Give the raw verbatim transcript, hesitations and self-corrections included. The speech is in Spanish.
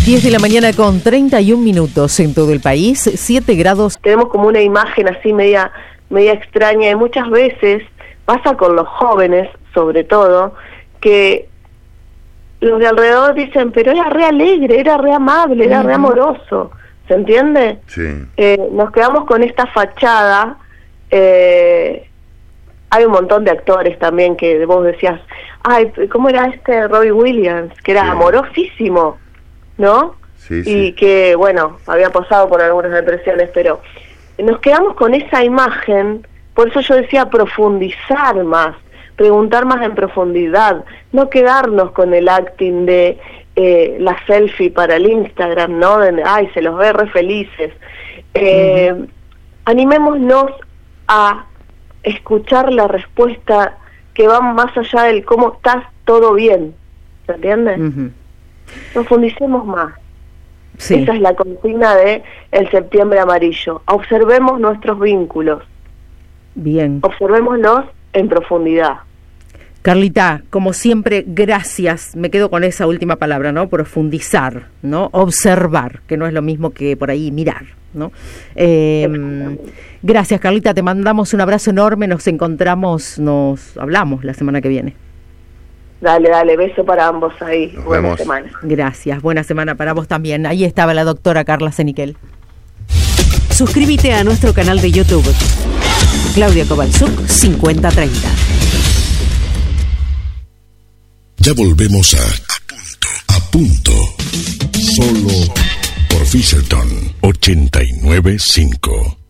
diez de la mañana con treinta y un minutos en todo el país, siete grados. Tenemos como una imagen así media, media extraña y muchas veces pasa con los jóvenes, sobre todo, que los de alrededor dicen, pero era re alegre, era re amable, era uh-huh. re amoroso, ¿se entiende? Sí. Eh, nos quedamos con esta fachada. Eh, hay un montón de actores también que vos decías, ay, ¿cómo era este Robbie Williams? Que era sí. amorosísimo, ¿no? Sí, y sí. que, bueno, había pasado por algunas depresiones, pero nos quedamos con esa imagen. Por eso yo decía profundizar más, preguntar más en profundidad, no quedarnos con el acting de eh, la selfie para el Instagram, ¿no? De, ay, se los ve re felices. Eh, uh-huh. Animémonos a escuchar la respuesta que va más allá del cómo estás, todo bien, ¿se entiende? Uh-huh. Profundicemos más. Sí. Esa es la consigna de el septiembre amarillo. Observemos nuestros vínculos. Bien. Observémoslos en profundidad. Carlita, como siempre, gracias. Me quedo con esa última palabra, ¿no? Profundizar, ¿no? Observar, que no es lo mismo que por ahí mirar, ¿no? Eh, gracias, Carlita. Te mandamos un abrazo enorme. Nos encontramos, nos hablamos la semana que viene. Dale, dale, beso para ambos ahí. Nos buena vemos. semana. Gracias, buena semana para vos también. Ahí estaba la doctora Carla Seniquel. Suscríbete a nuestro canal de YouTube. Claudia Kovalchuk, cincuenta treinta. Ya volvemos a A Punto. A Punto. Solo por Fisherton ochenta y nueve punto cinco.